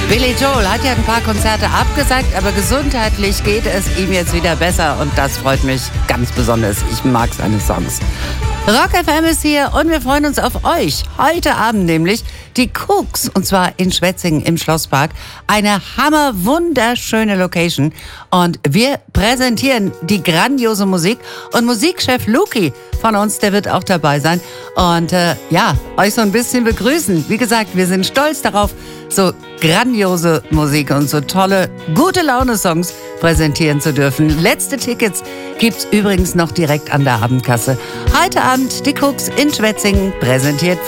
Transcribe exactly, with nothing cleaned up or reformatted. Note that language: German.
Billy Joel hat ja ein paar Konzerte abgesagt, aber gesundheitlich geht es ihm jetzt wieder besser und das freut mich ganz besonders. Ich mag seine Songs. Rock F M ist hier und wir freuen uns auf euch. Heute Abend nämlich die Cooks und zwar in Schwetzingen im Schlosspark. Eine hammer wunderschöne Location und wir präsentieren die grandiose Musik und Musikchef Luki von uns, der wird auch dabei sein und äh, ja, euch so ein bisschen begrüßen. Wie gesagt, wir sind stolz darauf, so grandiose Musik und so tolle, gute Laune-Songs präsentieren zu dürfen. Letzte Tickets gibt's übrigens noch direkt an der Abendkasse. Heute Abend die Cooks in Schwetzingen, präsentiert von